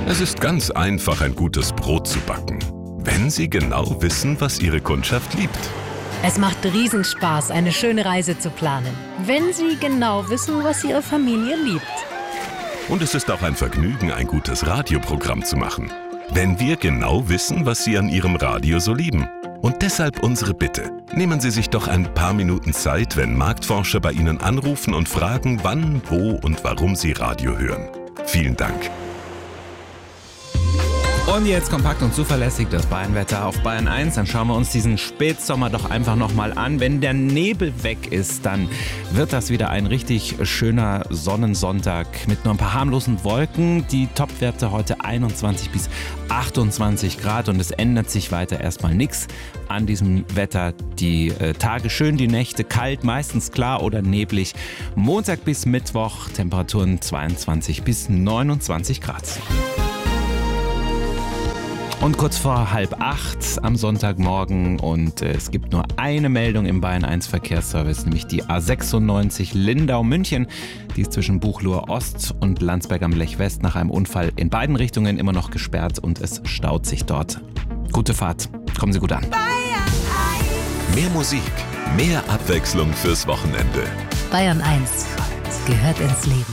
Es ist ganz einfach, ein gutes Brot zu backen, wenn Sie genau wissen, was Ihre Kundschaft liebt. Es macht Riesenspaß, eine schöne Reise zu planen, wenn Sie genau wissen, was Ihre Familie liebt. Und es ist auch ein Vergnügen, ein gutes Radioprogramm zu machen, wenn wir genau wissen, was Sie an Ihrem Radio so lieben. Und deshalb unsere Bitte. Nehmen Sie sich doch ein paar Minuten Zeit, wenn Marktforscher bei Ihnen anrufen und fragen, wann, wo und warum Sie Radio hören. Vielen Dank. Und jetzt kompakt und zuverlässig das Bayernwetter auf Bayern 1. Dann schauen wir uns diesen Spätsommer doch einfach nochmal an. Wenn der Nebel weg ist, dann wird das wieder ein richtig schöner Sonnensonntag mit nur ein paar harmlosen Wolken. Die Topwerte heute 21 bis 28 Grad und es ändert sich weiter erstmal nichts an diesem Wetter. Die Tage schön, die Nächte kalt, meistens klar oder neblig. Montag bis Mittwoch Temperaturen 22 bis 29 Grad. Und kurz vor 7:30 am Sonntagmorgen und es gibt nur eine Meldung im Bayern 1 Verkehrsservice, nämlich die A96 Lindau-München. Die ist zwischen Buchloe Ost und Landsberg am Lech West nach einem Unfall in beiden Richtungen immer noch gesperrt und es staut sich dort. Gute Fahrt, kommen Sie gut an. Mehr Musik, mehr Abwechslung fürs Wochenende. Bayern 1 gehört ins Leben.